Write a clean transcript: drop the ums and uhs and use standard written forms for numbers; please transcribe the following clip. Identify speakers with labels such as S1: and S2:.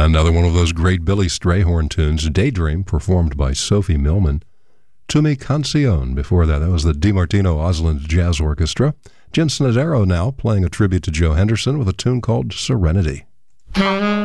S1: Another one of those great Billy Strayhorn tunes, Daydream, performed by Sophie Millman. Tu mi canción. Before that was the DiMartino Osland Jazz Orchestra. Jim Snodero now playing a tribute to Joe Henderson with a tune called Serenity.